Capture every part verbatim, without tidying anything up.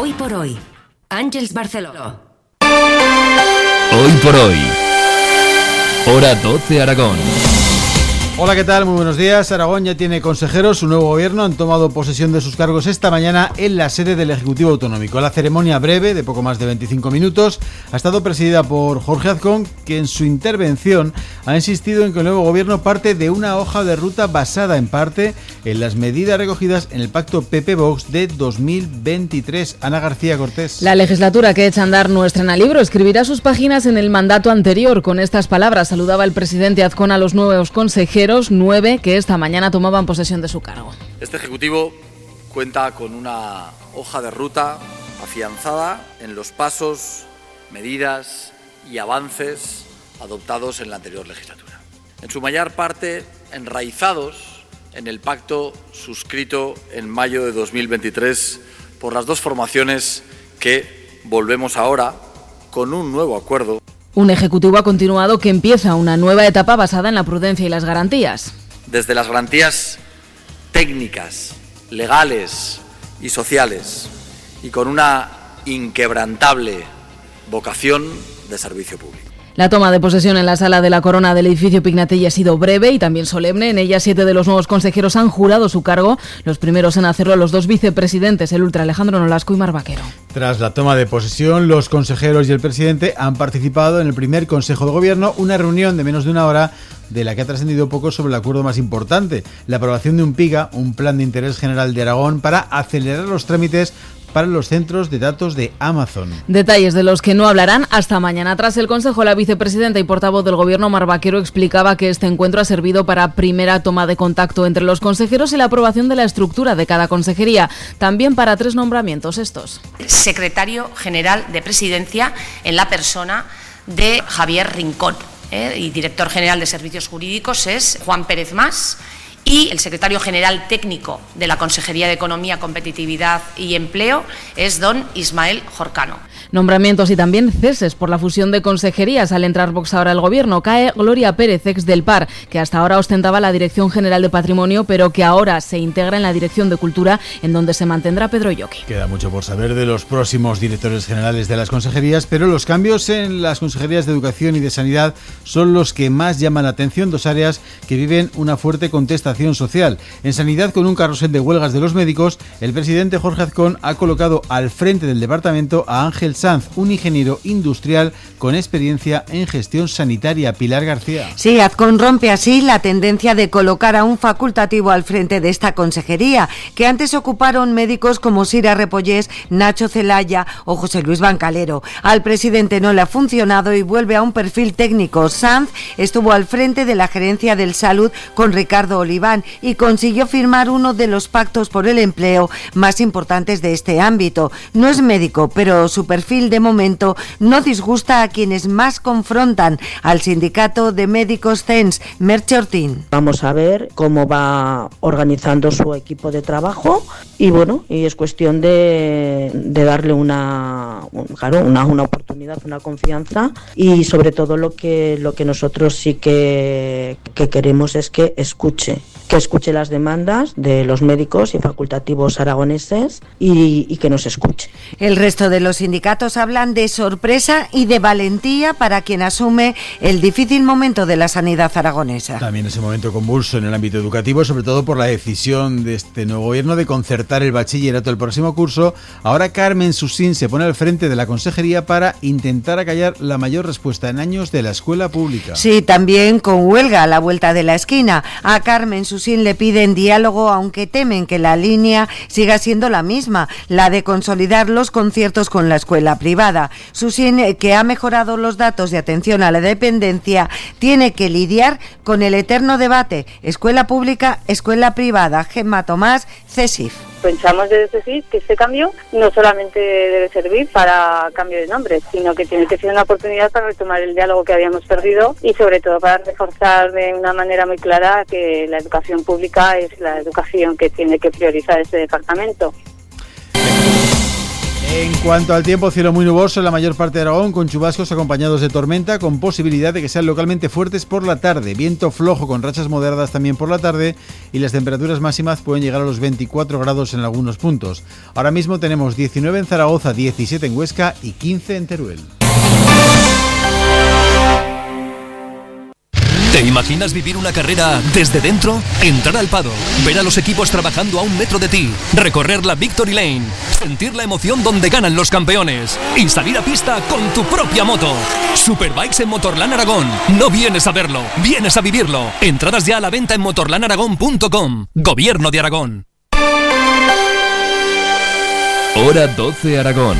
Hoy por hoy, Àngels Barceló. Hoy por hoy, hora doce Aragón. Hola, ¿qué tal? Muy buenos días. Aragón ya tiene consejeros, su nuevo gobierno han tomado posesión de sus cargos esta mañana en la sede del Ejecutivo Autonómico. La ceremonia breve, de poco más de veinticinco minutos, ha estado presidida por Jorge Azcón, que en su intervención ha insistido en que el nuevo gobierno parte de una hoja de ruta basada en parte en las medidas recogidas en el pacto P P-Vox de dos mil veintitrés. Ana García Cortés. La legislatura que echa a andar no estrena libro, escribirá sus páginas en el mandato anterior. Con estas palabras saludaba el presidente Azcón a los nuevos consejeros, nueve que esta mañana tomaban posesión de su cargo. Este Ejecutivo cuenta con una hoja de ruta afianzada en los pasos, medidas y avances adoptados en la anterior legislatura. En su mayor parte enraizados en el pacto suscrito en mayo de dos mil veintitrés por las dos formaciones que volvemos ahora con un nuevo acuerdo. Un ejecutivo ha continuado que empieza una nueva etapa basada en la prudencia y las garantías. Desde las garantías técnicas, legales y sociales, y con una inquebrantable vocación de servicio público. La toma de posesión en la sala de la Corona del edificio Pignatelli ha sido breve y también solemne. En ella, siete de los nuevos consejeros han jurado su cargo. Los primeros en hacerlo, los dos vicepresidentes, el ultra Alejandro Nolasco y Mar Vaquero. Tras la toma de posesión, los consejeros y el presidente han participado en el primer Consejo de Gobierno, una reunión de menos de una hora de la que ha trascendido poco sobre el acuerdo más importante, la aprobación de un PIGA, un Plan de Interés General de Aragón, para acelerar los trámites para los centros de datos de Amazon. Detalles de los que no hablarán hasta mañana. Tras el Consejo, la vicepresidenta y portavoz del Gobierno, Mar Vaquero, explicaba que este encuentro ha servido para primera toma de contacto entre los consejeros y la aprobación de la estructura de cada consejería. También para tres nombramientos estos. Secretario General de Presidencia en la persona de Javier Rincón, ¿eh? y Director General de Servicios Jurídicos es Juan Pérez Mas. Y el secretario general técnico de la Consejería de Economía, Competitividad y Empleo es don Ismael Jorcano. Nombramientos y también ceses por la fusión de consejerías. Al entrar Vox ahora al Gobierno, cae Gloria Pérez, ex del P A R, que hasta ahora ostentaba la Dirección General de Patrimonio, pero que ahora se integra en la Dirección de Cultura, en donde se mantendrá Pedro Lloqui. Queda mucho por saber de los próximos directores generales de las consejerías, pero los cambios en las consejerías de Educación y de Sanidad son los que más llaman la atención, dos áreas que viven una fuerte contestación social. En Sanidad, con un carrusel de huelgas de los médicos, el presidente Jorge Azcón ha colocado al frente del departamento a Ángel Sanz, un ingeniero industrial con experiencia en gestión sanitaria. Pilar García. Sí, Azcón rompe así la tendencia de colocar a un facultativo al frente de esta consejería, que antes ocuparon médicos como Sira Repollés, Nacho Celaya o José Luis Bancalero. Al presidente no le ha funcionado y vuelve a un perfil técnico. Sanz estuvo al frente de la gerencia del Salud con Ricardo Oliván y consiguió firmar uno de los pactos por el empleo más importantes de este ámbito. No es médico, pero su perfil de momento no disgusta a quienes más confrontan, al sindicato de médicos C E N S, Merche Ortín. Vamos a ver cómo va organizando su equipo de trabajo y bueno, y es cuestión de, de darle una, claro, una, una oportunidad, una confianza, y sobre todo lo que, lo que nosotros sí que, que queremos es que escuche. que escuche las demandas de los médicos y facultativos aragoneses y, y que nos escuche. El resto de los sindicatos hablan de sorpresa y de valentía para quien asume el difícil momento de la sanidad aragonesa. También ese momento convulso en el ámbito educativo, sobre todo por la decisión de este nuevo gobierno de concertar el bachillerato el próximo curso. Ahora Carmen Susín se pone al frente de la consejería para intentar acallar la mayor respuesta en años de la escuela pública. Sí, también con huelga a la vuelta de la esquina. A Carmen Susín le piden diálogo, aunque temen que la línea siga siendo la misma, la de consolidar los conciertos con la escuela privada. Susín, que ha mejorado los datos de atención a la dependencia, tiene que lidiar con el eterno debate escuela pública, escuela privada. Gemma Tomás, CESIF. Pensamos desde CESIF que este cambio no solamente debe servir para cambio de nombre, sino que tiene que ser una oportunidad para retomar el diálogo que habíamos perdido y sobre todo para reforzar de una manera muy clara que la educación pública es la educación que tiene que priorizar este departamento. En cuanto al tiempo, cielo muy nuboso en la mayor parte de Aragón, con chubascos acompañados de tormenta, con posibilidad de que sean localmente fuertes por la tarde. Viento flojo con rachas moderadas también por la tarde y las temperaturas máximas pueden llegar a los veinticuatro grados en algunos puntos. Ahora mismo tenemos diecinueve en Zaragoza, diecisiete en Huesca y quince en Teruel. ¿Te imaginas vivir una carrera desde dentro? Entrar al paddock, ver a los equipos trabajando a un metro de ti, recorrer la Victory Lane, sentir la emoción donde ganan los campeones y salir a pista con tu propia moto. Superbikes en Motorland Aragón. No vienes a verlo, vienes a vivirlo. Entradas ya a la venta en motorland aragón punto com. Gobierno de Aragón. Hora doce Aragón.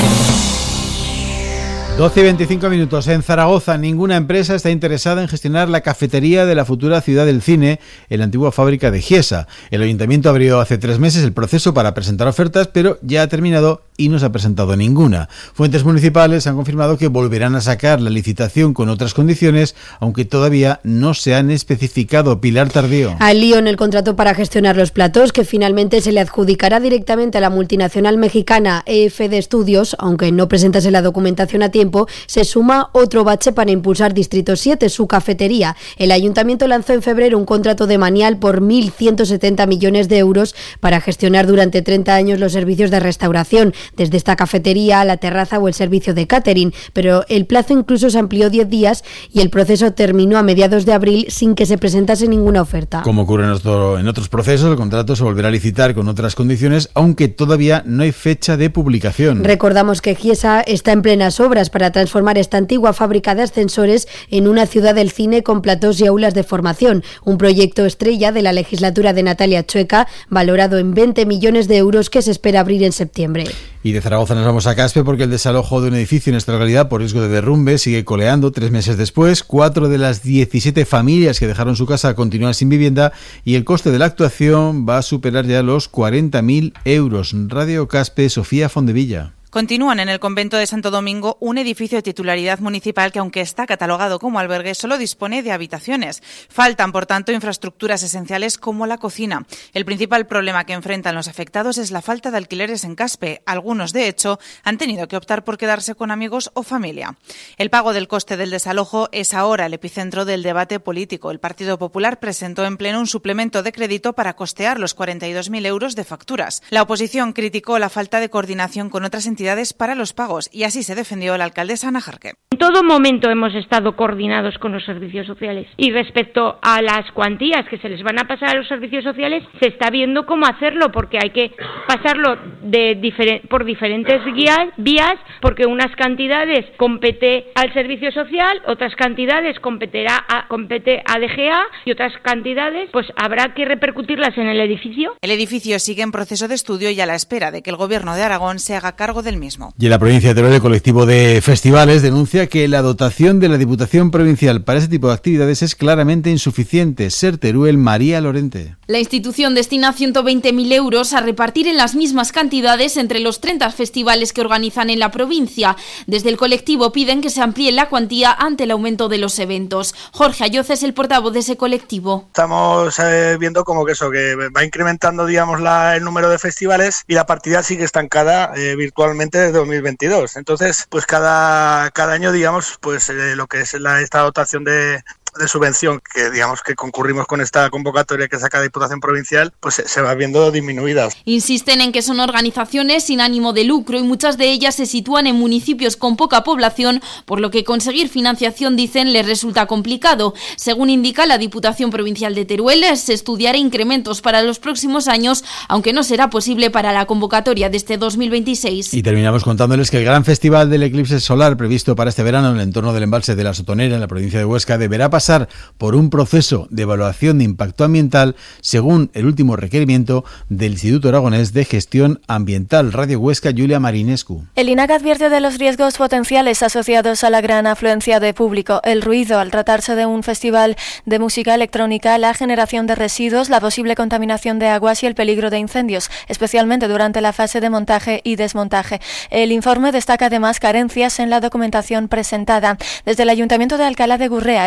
doce y veinticinco minutos. En Zaragoza, ninguna empresa está interesada en gestionar la cafetería de la futura Ciudad del Cine, en la antigua fábrica de Giesa. El ayuntamiento abrió hace tres meses el proceso para presentar ofertas, pero ya ha terminado y no se ha presentado ninguna. Fuentes municipales han confirmado que volverán a sacar la licitación con otras condiciones, aunque todavía no se han especificado. Pilar Tardío. Al lío en el contrato para gestionar los platós, que finalmente se le adjudicará directamente a la multinacional mexicana E F D Estudios, aunque no presentase la documentación a tiempo, se suma otro bache para impulsar Distrito siete, su cafetería. El ayuntamiento lanzó en febrero un contrato de manial por mil ciento setenta millones de euros para gestionar durante treinta años los servicios de restauración, desde esta cafetería a la terraza o el servicio de catering, pero el plazo incluso se amplió diez días y el proceso terminó a mediados de abril sin que se presentase ninguna oferta. Como ocurre en, otro, en otros procesos, el contrato se volverá a licitar con otras condiciones, aunque todavía no hay fecha de publicación. Recordamos que Giesa está en plenas obras para transformar esta antigua fábrica de ascensores en una ciudad del cine con platós y aulas de formación, un proyecto estrella de la legislatura de Natalia Chueca, valorado en veinte millones de euros, que se espera abrir en septiembre. Y de Zaragoza nos vamos a Caspe, porque el desalojo de un edificio en esta localidad por riesgo de derrumbe sigue coleando. Tres meses después, cuatro de las diecisiete familias que dejaron su casa continúan sin vivienda y el coste de la actuación va a superar ya los cuarenta mil euros. Radio Caspe, Sofía Fondevilla. Continúan en el convento de Santo Domingo un edificio de titularidad municipal que, aunque está catalogado como albergue, solo dispone de habitaciones. Faltan, por tanto, infraestructuras esenciales como la cocina. El principal problema que enfrentan los afectados es la falta de alquileres en Caspe. Algunos, de hecho, han tenido que optar por quedarse con amigos o familia. El pago del coste del desalojo es ahora el epicentro del debate político. El Partido Popular presentó en pleno un suplemento de crédito para costear los cuarenta y dos mil euros de facturas. La oposición criticó la falta de coordinación con otras entidades para los pagos, y así se defendió la alcaldesa Ana Jarque. En todo momento hemos estado coordinados con los servicios sociales, y respecto a las cuantías que se les van a pasar a los servicios sociales, se está viendo cómo hacerlo, porque hay que pasarlo de diferen- por diferentes guías, vías, porque unas cantidades compete al servicio social, otras cantidades competirá a, compete a D G A y otras cantidades pues habrá que repercutirlas en el edificio. El edificio sigue en proceso de estudio y a la espera de que el Gobierno de Aragón se haga cargo del mismo. Y en la provincia de Teruel, el colectivo de festivales denuncia que la dotación de la Diputación Provincial para este tipo de actividades es claramente insuficiente. Ser Teruel, María Lorente. La institución destina ciento veinte mil euros a repartir en las mismas cantidades entre los treinta festivales que organizan en la provincia. Desde el colectivo piden que se amplíe la cuantía ante el aumento de los eventos. Jorge Ayoz es el portavoz de ese colectivo. Estamos eh, viendo como que eso, que va incrementando, digamos, la, el número de festivales y la partida sigue estancada eh, virtualmente desde dos mil veintidós. Entonces, pues cada, cada año, digamos, pues eh, lo que es la, esta dotación de... de subvención que digamos que concurrimos con esta convocatoria que saca la Diputación Provincial, pues se, se va viendo disminuida. Insisten en que son organizaciones sin ánimo de lucro y muchas de ellas se sitúan en municipios con poca población, por lo que conseguir financiación, dicen, les resulta complicado. Según indica la Diputación Provincial de Teruel, se estudiará incrementos para los próximos años, aunque no será posible para la convocatoria de este dos mil veintiséis. Y terminamos contándoles que el gran festival del eclipse solar previsto para este verano en el entorno del embalse de la Sotonera, en la provincia de Huesca, deberá pasar por un proceso de evaluación de impacto ambiental según el último requerimiento del Instituto Aragonés de Gestión Ambiental. Radio Huesca, Julia Marinescu. El INAC advierte de los riesgos potenciales asociados a la gran afluencia de público, el ruido al tratarse de un festival de música electrónica, la generación de residuos, la posible contaminación de aguas y el peligro de incendios, especialmente durante la fase de montaje y desmontaje. El informe destaca además carencias en la documentación presentada. Desde el Ayuntamiento de Alcalá de Gurrea están pendientes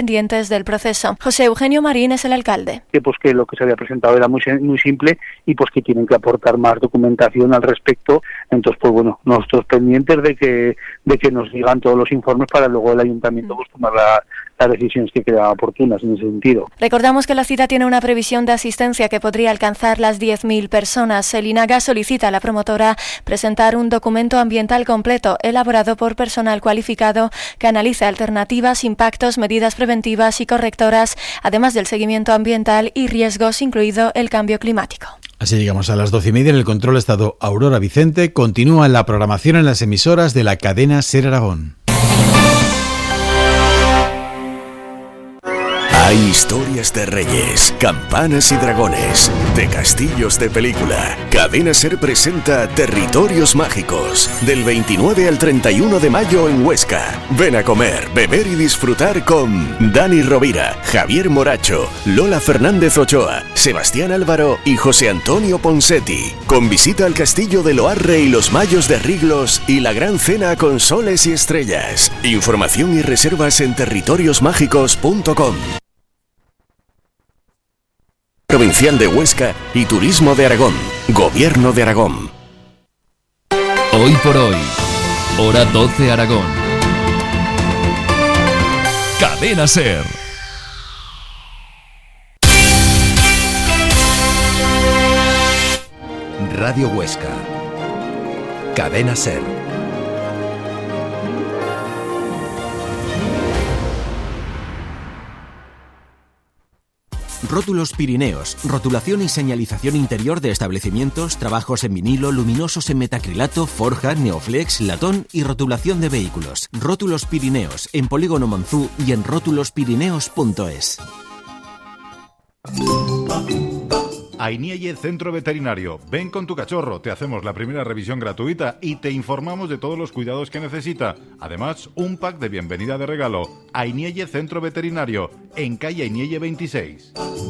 pendientes del proceso. José Eugenio Marín es el alcalde. Que pues que lo que se había presentado era muy muy simple y pues que tienen que aportar más documentación al respecto. Entonces pues bueno, nosotros pendientes de que de que nos digan todos los informes para luego el ayuntamiento pues tomar la, las decisiones que crean oportunas en ese sentido. Recordamos que la cita tiene una previsión de asistencia que podría alcanzar las diez mil personas. El INAGA solicita a la promotora presentar un documento ambiental completo elaborado por personal cualificado que analice alternativas, impactos, medidas preventivas y correctoras, además del seguimiento ambiental y riesgos, incluido el cambio climático. Así llegamos a las doce y media. En el control ha estado Aurora Vicente. Continúa la programación en las emisoras de la cadena SER Aragón. Hay historias de reyes, campanas y dragones, de castillos de película. Cadena SER presenta Territorios Mágicos, del veintinueve al treinta y uno de mayo en Huesca. Ven a comer, beber y disfrutar con Dani Rovira, Javier Moracho, Lola Fernández Ochoa, Sebastián Álvaro y José Antonio Ponsetti. Con visita al castillo de Loarre y los Mayos de Riglos y la gran cena con soles y estrellas. Información y reservas en territorios mágicos punto com. Provincial de Huesca y Turismo de Aragón. Gobierno de Aragón. Hoy por hoy, hora doce Aragón. Cadena SER. Radio Huesca. Cadena SER. Rótulos Pirineos, rotulación y señalización interior de establecimientos, trabajos en vinilo, luminosos en metacrilato, forja, neoflex, latón y rotulación de vehículos. Rótulos Pirineos, en Polígono Monzú y en rótulos pirineos punto es. Ainielle Centro Veterinario. Ven con tu cachorro, te hacemos la primera revisión gratuita y te informamos de todos los cuidados que necesita. Además, un pack de bienvenida de regalo. Ainielle Centro Veterinario, en calle Ainielle veintiséis.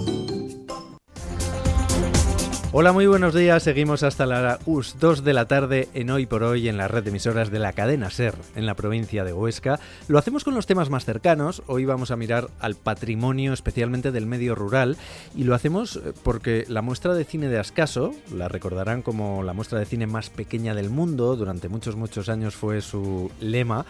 Hola, muy buenos días. Seguimos hasta las dos de la tarde en Hoy por Hoy en la red de emisoras de la cadena SER en la provincia de Huesca. Lo hacemos con los temas más cercanos. Hoy vamos a mirar al patrimonio, especialmente del medio rural, y lo hacemos porque la muestra de cine de Ascaso, la recordarán como la muestra de cine más pequeña del mundo, durante muchos muchos años fue su lema,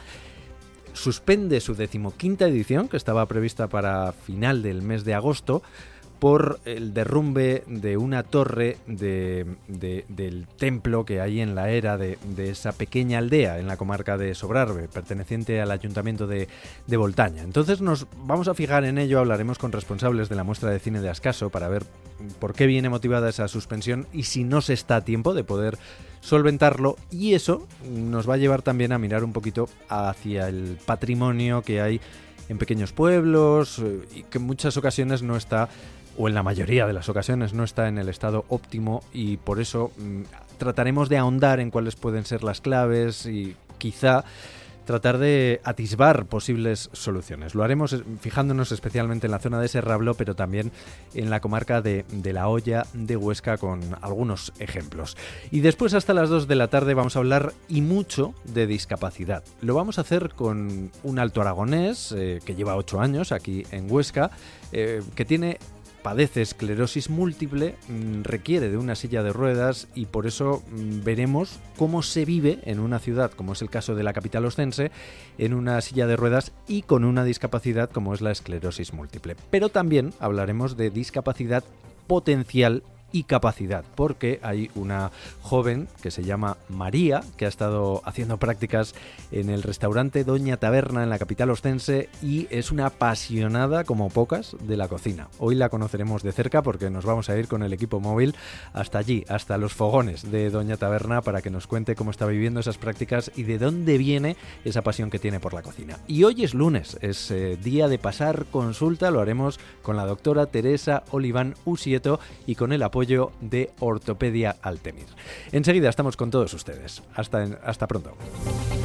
suspende su decimoquinta edición, que estaba prevista para final del mes de agosto, por el derrumbe de una torre de, de, del templo que hay en la era de, de esa pequeña aldea en la comarca de Sobrarbe, perteneciente al ayuntamiento de, de Voltaña. Entonces nos vamos a fijar en ello, hablaremos con responsables de la muestra de cine de Ascaso para ver por qué viene motivada esa suspensión y si no se está a tiempo de poder solventarlo, y eso nos va a llevar también a mirar un poquito hacia el patrimonio que hay en pequeños pueblos y que en muchas ocasiones no está, o en la mayoría de las ocasiones no está en el estado óptimo, y por eso mmm, trataremos de ahondar en cuáles pueden ser las claves y quizá tratar de atisbar posibles soluciones. Lo haremos fijándonos especialmente en la zona de Serrablo, pero también en la comarca de, de La Hoya de Huesca, con algunos ejemplos. Y después, hasta las dos de la tarde, vamos a hablar y mucho de discapacidad. Lo vamos a hacer con un alto aragonés eh, que lleva ocho años aquí en Huesca, eh, que tiene... padece esclerosis múltiple, mmm, requiere de una silla de ruedas, y por eso mmm, veremos cómo se vive en una ciudad, como es el caso de la capital oscense, en una silla de ruedas y con una discapacidad como es la esclerosis múltiple. Pero también hablaremos de discapacidad potencial y capacidad, porque hay una joven que se llama María, que ha estado haciendo prácticas en el restaurante Doña Taberna en la capital oscense y es una apasionada como pocas de la cocina. Hoy la conoceremos de cerca porque nos vamos a ir con el equipo móvil hasta allí, hasta los fogones de Doña Taberna, para que nos cuente cómo está viviendo esas prácticas y de dónde viene esa pasión que tiene por la cocina. Y hoy es lunes, es eh, día de pasar consulta, lo haremos con la doctora Teresa Oliván Usieto y con el apoyo de Ortopedia Altemir. Enseguida estamos con todos ustedes. Hasta, hasta pronto.